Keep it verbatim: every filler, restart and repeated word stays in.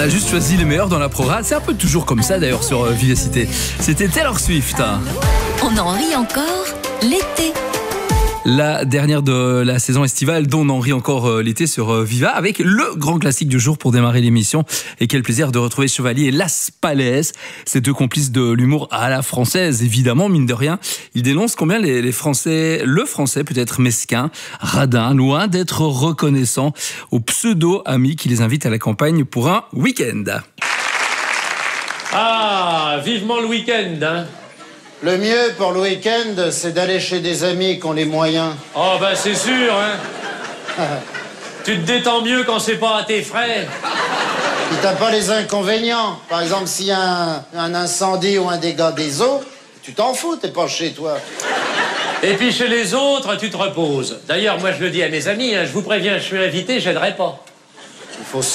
a juste choisi les meilleurs dans la prorate. C'est un peu toujours comme ça d'ailleurs sur euh, Vivacité. C'était Taylor Swift. On en rit encore l'été. La dernière de la saison estivale dont on en rit encore euh, l'été sur euh, Viva avec le grand classique du jour pour démarrer l'émission. Et quel plaisir de retrouver Chevalier et Las Palais, ces deux complices de l'humour à la française. Évidemment, mine de rien, ils dénoncent combien les, les Français, le Français peut être mesquin, radin, loin d'être reconnaissant aux pseudo-amis qui les invitent à la campagne pour un week-end. Ah, vivement le week-end, hein. Le mieux pour le week-end, c'est d'aller chez des amis qui ont les moyens. Oh, ben c'est sûr, hein. Tu te détends mieux quand c'est pas à tes frais. Puis t'as pas les inconvénients. Par exemple, s'il y a un, un incendie ou un dégât des eaux, tu t'en fous, t'es pas chez toi. Et puis chez les autres, tu te reposes. D'ailleurs, moi je le dis à mes amis, hein, je vous préviens, je suis invité, j'aiderai pas. Il faut